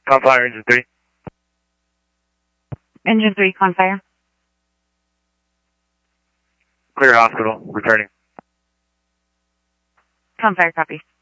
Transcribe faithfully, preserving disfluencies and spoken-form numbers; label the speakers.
Speaker 1: Confire, engine three.
Speaker 2: Engine three, Confire.
Speaker 1: Clear hospital, returning.
Speaker 2: Confire, copy.